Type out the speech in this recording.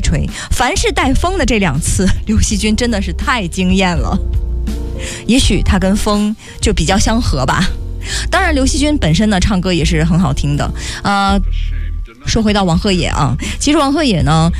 吹，凡是带风的这2次，刘惜君真的是太惊艳了。也许他跟风就比较相合吧。当然刘惜君本身呢唱歌也是很好听的。说回到王鹤野啊，其实王鹤野呢